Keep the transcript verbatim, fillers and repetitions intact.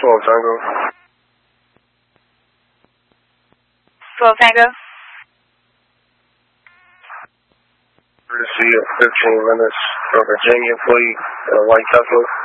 twelve Tango. twelve Tango. Courtesy of fifteen minutes for Virginia fleet and a white Tesla.